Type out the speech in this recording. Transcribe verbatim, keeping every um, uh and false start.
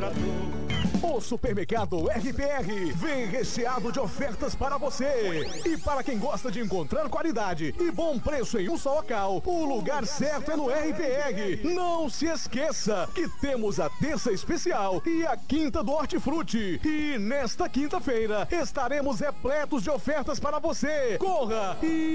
trator. O Supermercado R P R vem recheado de ofertas para você. E para quem gosta de encontrar qualidade e bom preço em um só local, o lugar certo é no R P R. Não se esqueça que temos a terça especial e a quinta do Hortifruti. E nesta quinta-feira estaremos repletos de ofertas para você. Corra e